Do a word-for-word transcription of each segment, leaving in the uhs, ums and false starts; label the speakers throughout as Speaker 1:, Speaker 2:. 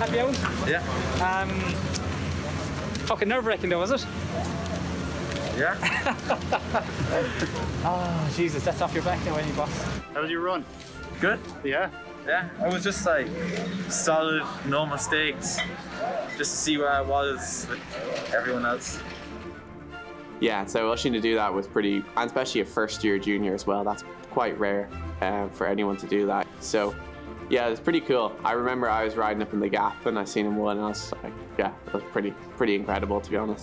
Speaker 1: help you out?
Speaker 2: Yeah.
Speaker 1: Um, fucking nerve-wracking though, was it?
Speaker 2: Yeah.
Speaker 1: Oh, Jesus, that's off your back now, any boss.
Speaker 3: How was your run?
Speaker 2: Good.
Speaker 3: Yeah.
Speaker 2: Yeah. I was just like solid, no mistakes, just to see where I was with everyone else.
Speaker 4: Yeah, so rushing to do that was pretty, and especially a first year junior as well, that's quite rare um, for anyone to do that. So yeah, it's pretty cool. I remember I was riding up in the gap and I seen him win and I was like, yeah, it was pretty, pretty incredible, to be honest.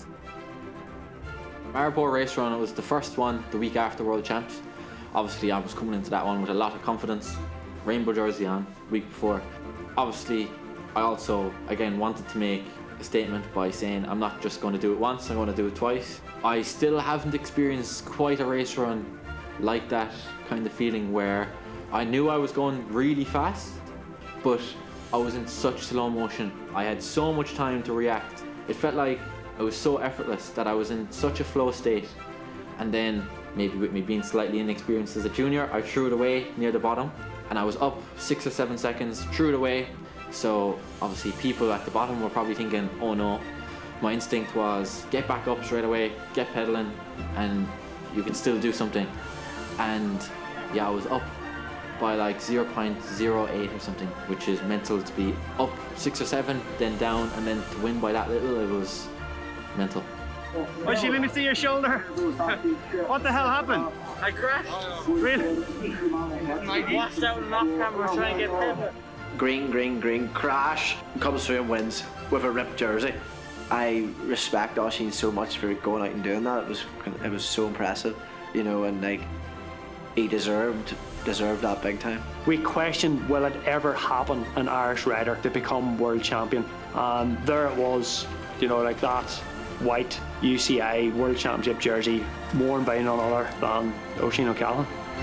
Speaker 5: Maribor race run, it was the first one the week after World Champs. Obviously I was coming into that one with a lot of confidence. Rainbow jersey on the week before. Obviously I also again wanted to make a statement by saying I'm not just going to do it once, I'm going to do it twice. I still haven't experienced quite a race run like that kind of feeling where I knew I was going really fast, but I was in such slow motion. I had so much time to react. It felt like it was so effortless that I was in such a flow state. And then maybe with me being slightly inexperienced as a junior, I threw it away near the bottom and I was up six or seven seconds, threw it away. So obviously people at the bottom were probably thinking, oh no. My instinct was get back up straight away, get pedaling, and you can still do something. And yeah, I was up by like zero point zero eight or something, which is mental to be up six or seven, then down, and then to win by that little, it was mental.
Speaker 3: Archie, let me see your shoulder. What the hell happened?
Speaker 2: I crashed.
Speaker 3: Really?
Speaker 2: I washed out and off camera trying to get pin.
Speaker 6: Green, green, green, crash, comes through and wins with a ripped jersey. I respect Oisín so much for going out and doing that. It was it was so impressive, you know, and like he deserved deserved that big time.
Speaker 7: We questioned, will it ever happen, an Irish rider to become world champion? And there it was, you know, like that white U C I World Championship jersey worn by none other than Oisín O'Callaghan.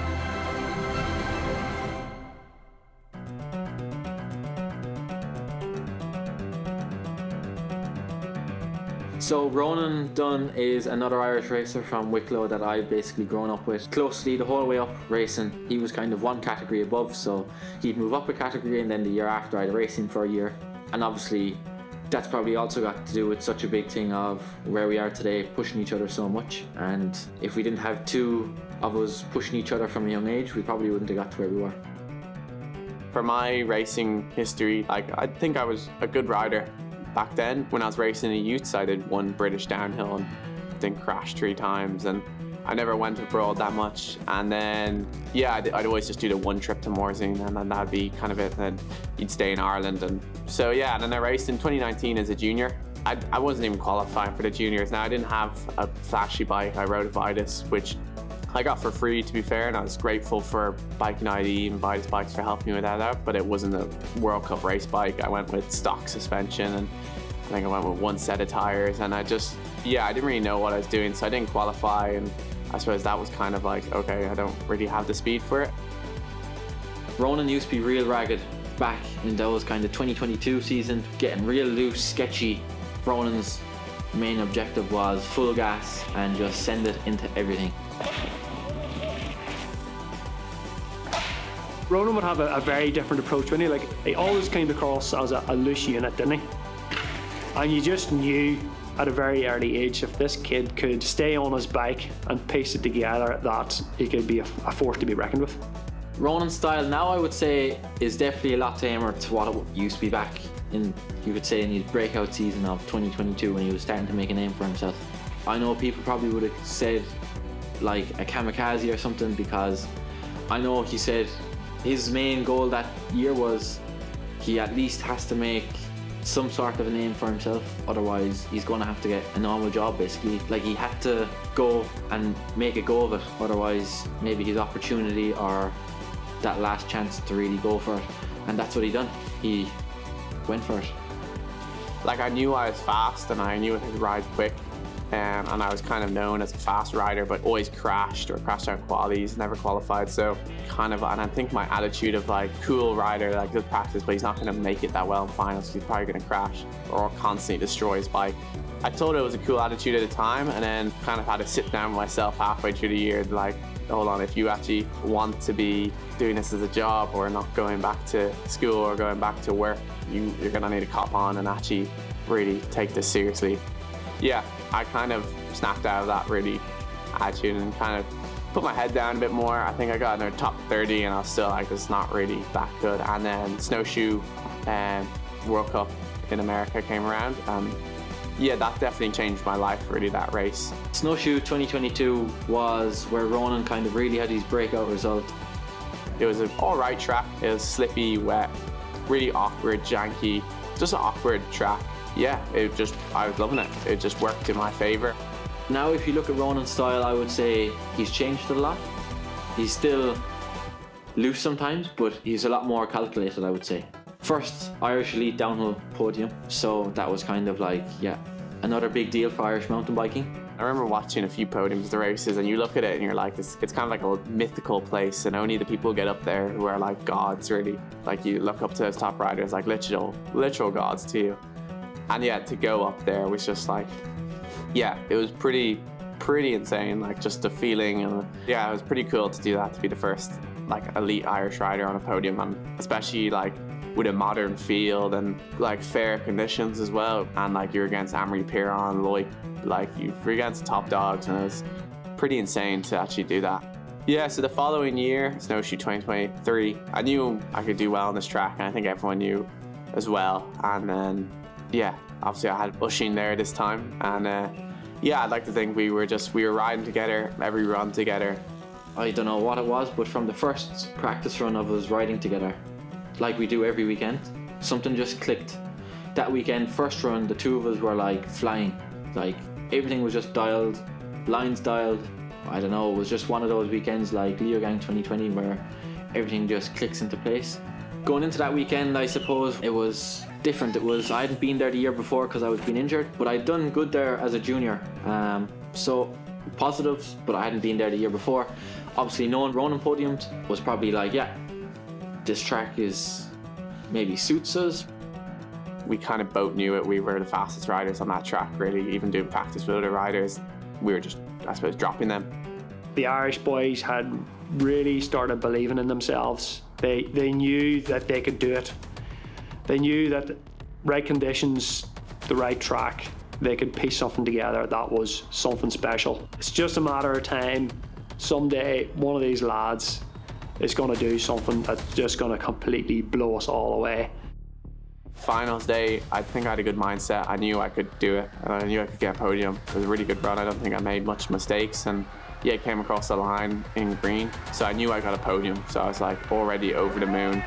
Speaker 5: So Ronan Dunn is another Irish racer from Wicklow that I've basically grown up with closely the whole way up racing. He was kind of one category above, so he'd move up a category and then the year after I'd race him for a year. And obviously that's probably also got to do with such a big thing of where we are today, pushing each other so much. And if we didn't have two of us pushing each other from a young age, we probably wouldn't have got to where we were.
Speaker 4: For my racing history, like I think I was a good rider. Back then, when I was racing in youths, I did one British downhill and then crashed three times, and I never went abroad that much. And then, yeah, I'd, I'd always just do the one trip to Morzine, and then that'd be kind of it. And then you'd stay in Ireland, and so yeah. And then I raced in twenty nineteen as a junior. I, I wasn't even qualifying for the juniors. Now I didn't have a flashy bike. I rode a Vitus, which I got for free, to be fair, and I was grateful for Biking I D and Vitus Bikes for helping me with that out, but it wasn't a World Cup race bike. I went with stock suspension, and I think I went with one set of tires, and I just, yeah, I didn't really know what I was doing, so I didn't qualify, and I suppose that was kind of like, okay, I don't really have the speed for it.
Speaker 5: Ronan used to be real ragged back in those kind of twenty twenty-two season, getting real loose, sketchy. Ronan's main objective was full gas and just send it into everything.
Speaker 7: Ronan would have a, a very different approach, wouldn't he? Like, he always came across as a, a loose unit, didn't he? And you just knew at a very early age, if this kid could stay on his bike and piece it together, that he could be a, a force to be reckoned with.
Speaker 5: Ronan's style now, I would say, is definitely a lot tamer to what it used to be back in, you could say, in his breakout season of twenty twenty-two when he was starting to make a name for himself. I know people probably would have said like a kamikaze or something, because I know he said his main goal that year was he at least has to make some sort of a name for himself, otherwise he's going to have to get a normal job basically. Like, he had to go and make a go of it, otherwise maybe his opportunity or that last chance to really go for it, and that's what he done. He went for it.
Speaker 4: Like, I knew I was fast and I knew I could ride quick, um, and I was kind of known as a fast rider, but always crashed or crashed out qualities, never qualified. So kind of, and I think my attitude of like, cool rider, like good practice, but he's not going to make it that well in finals, so he's probably going to crash or constantly destroy his bike. I thought it was a cool attitude at the time, and then kind of had to sit down with myself halfway through the year, like, hold on, if you actually want to be doing this as a job or not going back to school or going back to work, you, you're gonna need to cop on and actually really take this seriously. Yeah, I kind of snapped out of that really attitude and kind of put my head down a bit more. I think I got in the top thirty and I was still like, it's not really that good. And then Snowshoe um, World Cup in America came around. And yeah, that definitely changed my life, really, that race.
Speaker 5: Snowshoe twenty twenty-two was where Ronan kind of really had his breakout result.
Speaker 4: It was an all right track. It was slippy, wet, really awkward, janky, just an awkward track. Yeah, it just, I was loving it. It just worked in my favor.
Speaker 5: Now, if you look at Ronan's style, I would say he's changed a lot. He's still loose sometimes, but he's a lot more calculated, I would say. First Irish elite downhill podium, so that was kind of like, yeah, another big deal for Irish mountain biking.
Speaker 4: I remember watching a few podiums of the races and you look at it and you're like, it's, it's kind of like a mythical place and only the people who get up there who are like gods, really. Like you look up to those top riders like literal, literal gods to you. And yeah, to go up there was just like, yeah, it was pretty, pretty insane. Like just the feeling and yeah, it was pretty cool to do that, to be the first like elite Irish rider on a podium, and especially like with a modern field and like fair conditions as well. And like you're against Amory Piron, Loic, like you're against top dogs, and it was pretty insane to actually do that. Yeah, so the following year, Snowshoe twenty twenty-three, I knew I could do well on this track, and I think everyone knew as well. And then, yeah, obviously I had Usheen there this time, and uh, yeah, I'd like to think we were just, we were riding together, every run together.
Speaker 5: I don't know what it was, but from the first practice run of us riding together, like we do every weekend, something just clicked. That weekend, first run, the two of us were like flying. Like everything was just dialed, lines dialed. I don't know, it was just one of those weekends like Leogang twenty twenty where everything just clicks into place. Going into that weekend, I suppose it was different. It was, I hadn't been there the year before because I was being injured, but I'd done good there as a junior. Um, so positives, but I hadn't been there the year before. Obviously knowing Ronan podiumed was probably like, yeah, this track is maybe suits us.
Speaker 4: We kind of both knew it. We were the fastest riders on that track, really. Even doing practice with other riders, we were just, I suppose, dropping them.
Speaker 7: The Irish boys had really started believing in themselves. They they knew that they could do it. They knew that the right conditions, the right track, they could piece something together that was something special. It's just a matter of time. Someday, one of these lads is going to do something that's just going to completely blow us all away.
Speaker 4: Finals day, I think I had a good mindset. I knew I could do it, and I knew I could get a podium. It was a really good run. I don't think I made much mistakes, and yeah, it came across the line in green, so I knew I got a podium. So I was like already over the moon.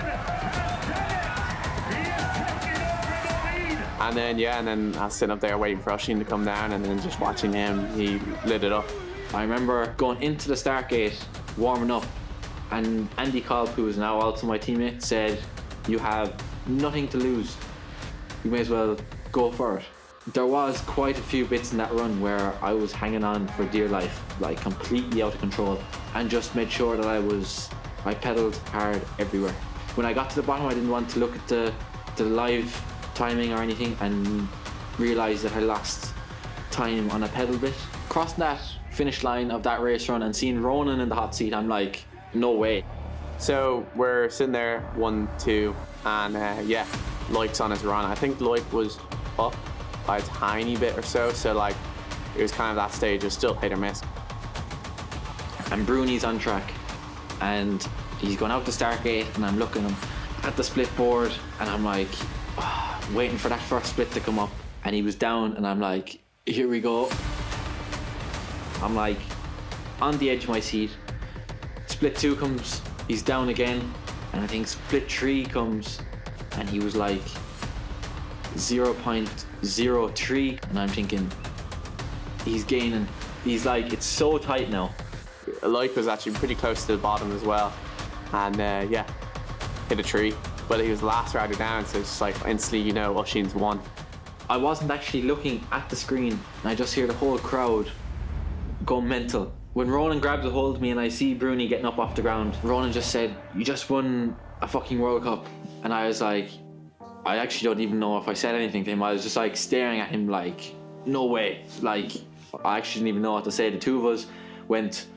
Speaker 4: And then yeah, and then I was sitting up there waiting for Usheen to come down, and then just watching him, he lit it up.
Speaker 5: I remember going into the start gate, warming up, and Andy Kolb, who is now also my teammate, said, "You have nothing to lose. You may as well go for it." There was quite a few bits in that run where I was hanging on for dear life, like completely out of control, and just made sure that I was, I pedaled hard everywhere. When I got to the bottom, I didn't want to look at the, the live timing or anything and realise that I lost time on a pedal bit. Crossing that finish line of that race run and seeing Ronan in the hot seat, I'm like, no way.
Speaker 4: So we're sitting there, one, two, and uh, yeah, Loic's on his run. I think Loic was up by a tiny bit or so, so like it was kind of that stage, it was still hit or miss.
Speaker 5: And Bruni's on track, and he's going out the start gate, and I'm looking him at the split board, and I'm like, oh, waiting for that first split to come up, and he was down, and I'm like, here we go. I'm like on the edge of my seat. Split two comes, he's down again, and I think split three comes, and he was like zero point zero three, and I'm thinking, he's gaining. He's like, it's so tight now.
Speaker 4: Loic was actually pretty close to the bottom as well, and uh, yeah, hit a tree, but he was the last rider down, so it's just like instantly, you know, Usheen's won.
Speaker 5: I wasn't actually looking at the screen, and I just hear the whole crowd go mental. When Ronan grabs a hold of me and I see Bruni getting up off the ground, Ronan just said, "You just won a fucking World Cup." And I was like, I actually don't even know if I said anything to him. I was just like staring at him like, no way. Like, I actually didn't even know what to say. The two of us went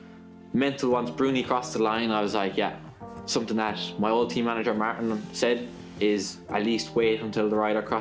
Speaker 5: mental once Bruni crossed the line. I was like, yeah, something that my old team manager Martin said is at least wait until the rider crosses